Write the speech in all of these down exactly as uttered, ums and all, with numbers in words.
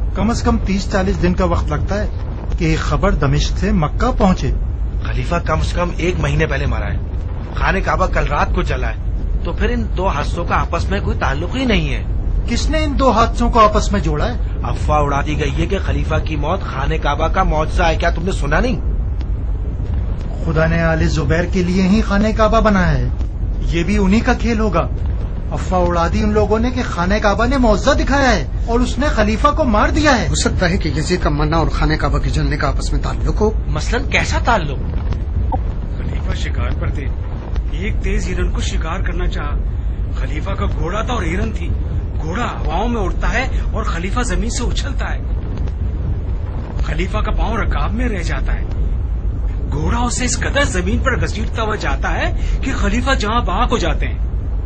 کم از کم تیس چالیس دن کا وقت لگتا ہے کہ ایک خبر دمشق سے مکہ پہنچے. خلیفہ کم از کم ایک مہینے پہلے مرا ہے. خانہ کعبہ کل رات کو جلا ہے. تو پھر ان دو حادثوں کا آپس میں کوئی تعلق ہی نہیں ہے. کس نے ان دو حادثوں کو آپس میں جوڑا ہے؟ افواہ اڑا دی گئی ہے کہ خلیفہ کی موت خانہ کعبہ کا معجزہ ہے. کیا تم نے سنا نہیں؟ خدا نے آل زبیر کے لیے ہی خانہ کعبہ بنایا ہے. یہ بھی انہی کا کھیل ہوگا. افواہ اڑا دی ان لوگوں نے کہ خانہ کعبہ نے معجزہ دکھایا ہے اور اس نے خلیفہ کو مار دیا ہے. ہو سکتا ہے کہ یزید کا مرنا اور خانہ کعبہ کے جلنے کا آپس میں تعلق ہو. مثلاً کیسا تعلق؟ خلیفہ شکار پر تھے. ایک تیز ہرن کو شکار کرنا چاہا. خلیفہ کا گھوڑا تھا اور ہرن تھی. گھوڑا ہواؤں میں اڑتا ہے اور خلیفہ زمین سے اچھلتا ہے. خلیفہ کا پاؤں رکاب میں رہ جاتا ہے. گھوڑا اسے اس قدر زمین پر گھسیٹتا ہوا جاتا ہے کہ خلیفہ جہاں بہاک ہو جاتے ہیں.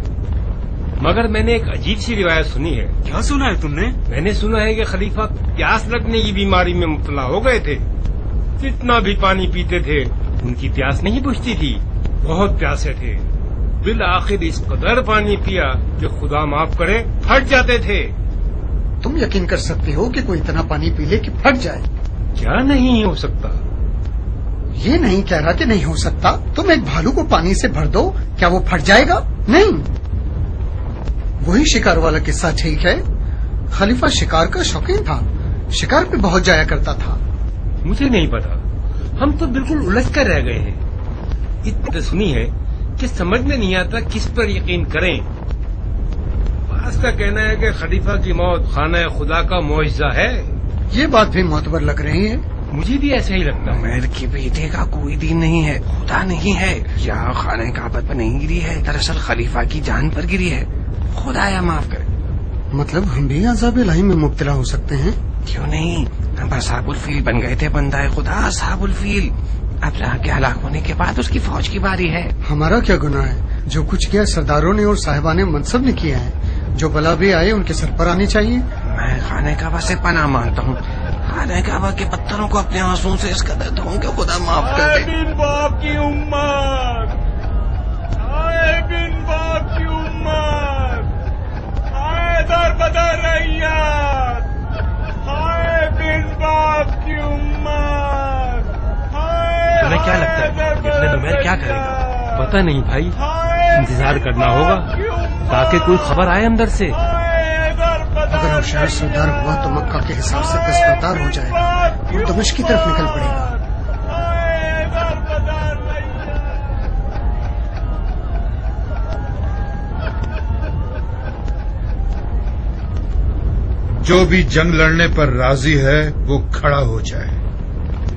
مگر میں نے ایک عجیب سی روایت سنی ہے. کیا سنا ہے تم نے؟ میں نے سنا ہے کہ خلیفہ پیاس لگنے کی بیماری میں مبتلا ہو گئے تھے. جتنا بھی پانی پیتے تھے ان کی پیاس نہیں بجھتی تھی. بہت پیاسے تھے. بالآخر اس قدر پانی پیا کہ خدا معاف کرے پھٹ جاتے تھے. تم یقین کر سکتے ہو کہ کوئی اتنا پانی پی لے کہ پھٹ جائے؟ کیا نہیں ہو سکتا؟ یہ نہیں کہہ رہا کہ نہیں ہو سکتا. تم ایک بھالو کو پانی سے بھر دو, کیا وہ پھٹ جائے گا؟ نہیں. وہی شکار والا قصہ ٹھیک ہے. خلیفہ شکار کا شوقین تھا. شکار پہ بہت جایا کرتا تھا. مجھے نہیں پتا. ہم تو بالکل الجھ کر رہ گئے ہیں. اتنی سنی ہے کہ سمجھ میں نہیں آتا کس پر یقین کریں. بعض کا کہنا ہے کہ خلیفہ کی موت خانہ خدا کا معجزہ ہے. یہ بات بھی معتبر لگ رہی ہے. مجھے بھی ایسا ہی لگتا ہے. عمیر کی بیٹے کا کوئی دین نہیں ہے, خدا نہیں ہے. یہاں خانہ کعبہ پر نہیں گری ہے, دراصل خلیفہ کی جان پر گری ہے. خدا یا معاف کرے. مطلب ہم بھی عذاب الہی میں مبتلا ہو سکتے ہیں؟ کیوں نہیں. ہم اصحاب الفیل بن گئے تھے. بندہ خدا اصحاب الفیل. اب راہ کے ہلاک ہونے کے بعد اس کی فوج کی باری ہے. ہمارا کیا گناہ ہے؟ جو کچھ کیا سرداروں نے اور صاحبان منصب نے کیا ہے. جو بلا بھی آئے ان کے سر پر آنی چاہیے. میں خانہ کعبہ سے پناہ مانگتا ہوں. خانہ کعبہ کے پتھروں کو اپنے آنسوں سے اس قدر دھوں کہ خدا معاف کر دے. بن باپ کی امت, آئے بن باپ کی امت, آئے در بدر ریات, آئے بن باپ کی امت. تمہیں کیا لگتا ہے اتنے نمیر کیا کرے گا؟ پتہ نہیں بھائی. انتظار کرنا ہوگا تاکہ کوئی خبر آئے اندر سے. اگر ہوشیار سردار ہوا تو مکہ کے حساب سے دستبردار ہو جائے گا اور دمشق کی طرف نکل پڑے گا. جو بھی جنگ لڑنے پر راضی ہے وہ کھڑا ہو جائے.